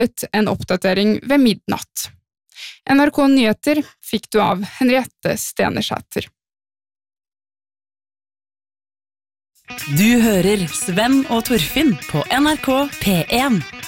varslet en oppdatering ved midnatt. NRK Nyheter fikk du av Henriette Stenersæter. Du hører Sven og Torfinn på NRK P1.